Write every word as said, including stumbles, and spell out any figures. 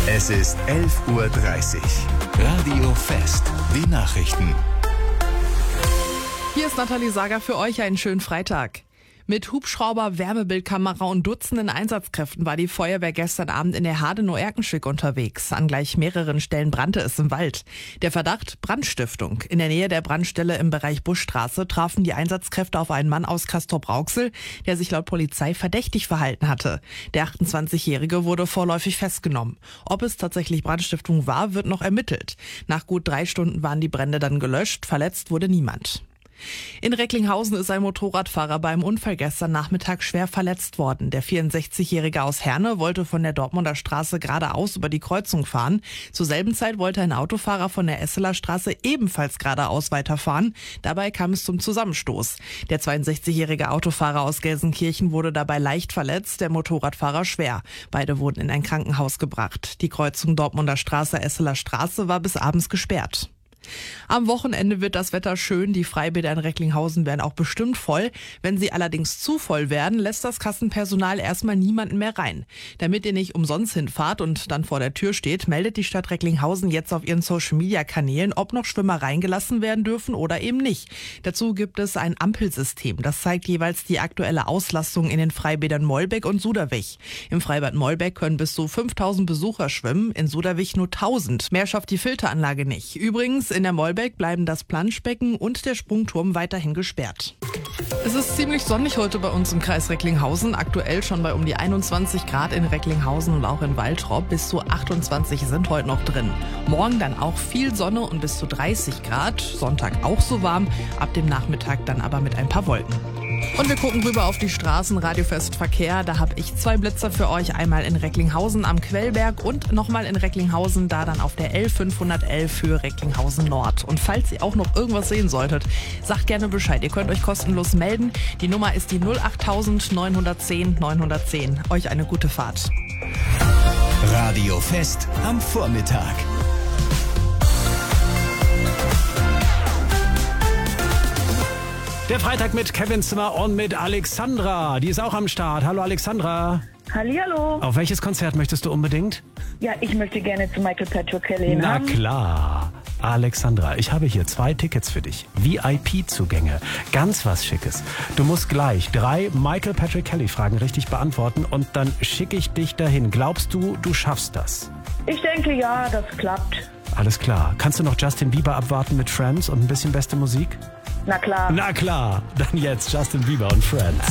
Es ist elf Uhr dreißig. Radio Fest. Die Nachrichten. Hier ist Nathalie Sager für euch. Einen schönen Freitag. Mit Hubschrauber, Wärmebildkamera und Dutzenden Einsatzkräften war die Feuerwehr gestern Abend in der Hardenow-Erkenschwick unterwegs. An gleich mehreren Stellen brannte es im Wald. Der Verdacht: Brandstiftung. In der Nähe der Brandstelle im Bereich Buschstraße trafen die Einsatzkräfte auf einen Mann aus Castrop-Rauxel, der sich laut Polizei verdächtig verhalten hatte. Der achtundzwanzigjährige wurde vorläufig festgenommen. Ob es tatsächlich Brandstiftung war, wird noch ermittelt. Nach gut drei Stunden waren die Brände dann gelöscht. Verletzt wurde niemand. In Recklinghausen ist ein Motorradfahrer beim Unfall gestern Nachmittag schwer verletzt worden. Der vierundsechzigjährige aus Herne wollte von der Dortmunder Straße geradeaus über die Kreuzung fahren. Zur selben Zeit wollte ein Autofahrer von der Esseler Straße ebenfalls geradeaus weiterfahren. Dabei kam es zum Zusammenstoß. Der zweiundsechzigjährige Autofahrer aus Gelsenkirchen wurde dabei leicht verletzt, der Motorradfahrer schwer. Beide wurden in ein Krankenhaus gebracht. Die Kreuzung Dortmunder Straße, Esseler Straße war bis abends gesperrt. Am Wochenende wird das Wetter schön, die Freibäder in Recklinghausen werden auch bestimmt voll. Wenn sie allerdings zu voll werden, lässt das Kassenpersonal erstmal niemanden mehr rein. Damit ihr nicht umsonst hinfahrt und dann vor der Tür steht, meldet die Stadt Recklinghausen jetzt auf ihren Social-Media-Kanälen, ob noch Schwimmer reingelassen werden dürfen oder eben nicht. Dazu gibt es ein Ampelsystem, das zeigt jeweils die aktuelle Auslastung in den Freibädern Mollbeck und Suderwich. Im Freibad Mollbeck können bis zu fünftausend Besucher schwimmen, in Suderwich nur tausend. Mehr schafft die Filteranlage nicht. Übrigens, in der Mollbeck bleiben das Planschbecken und der Sprungturm weiterhin gesperrt. Es ist ziemlich sonnig heute bei uns im Kreis Recklinghausen. Aktuell schon bei um die einundzwanzig Grad in Recklinghausen und auch in Waltrop. Bis zu achtundzwanzig sind heute noch drin. Morgen dann auch viel Sonne und bis zu dreißig Grad. Sonntag auch so warm. Ab dem Nachmittag dann aber mit ein paar Wolken. Und wir gucken rüber auf die Straßen, Radiofest Verkehr. Da habe ich zwei Blitzer für euch. Einmal in Recklinghausen am Quellberg und nochmal in Recklinghausen, da dann auf der L fünfhundertelf für Recklinghausen Nord. Und falls ihr auch noch irgendwas sehen solltet, sagt gerne Bescheid. Ihr könnt euch kostenlos melden. Die Nummer ist die null acht neun eins null neun neun eins null. Euch eine gute Fahrt. Radio Fest am Vormittag. Der Freitag mit Kevin Zimmer und mit Alexandra. Die ist auch am Start. Hallo Alexandra. Hallihallo. Auf welches Konzert möchtest du unbedingt? Ja, ich möchte gerne zu Michael Patrick Kelly. Na klar. Alexandra, ich habe hier zwei Tickets für dich. V I P-Zugänge. Ganz was Schickes. Du musst gleich drei Michael Patrick Kelly-Fragen richtig beantworten und dann schicke ich dich dahin. Glaubst du, du schaffst das? Ich denke, ja, das klappt. Alles klar. Kannst du noch Justin Bieber abwarten mit Friends und ein bisschen beste Musik? Na klar. Na klar. Dann jetzt Justin Bieber und Friends.